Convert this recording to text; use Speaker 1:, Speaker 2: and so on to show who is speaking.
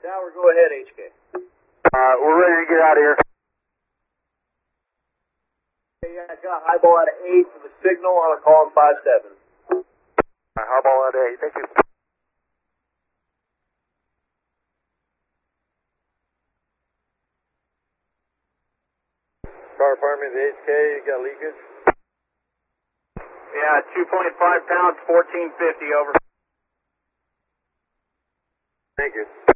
Speaker 1: Tower, go ahead, HK.
Speaker 2: We're ready to get out of here.
Speaker 1: Hey, I got highball out of 8 for the signal on a call in 5-7.
Speaker 2: Highball out of 8, thank you. Car Department, the HK, you got leakage?
Speaker 1: Yeah, 2.5 pounds, 1450 over.
Speaker 2: Thank you.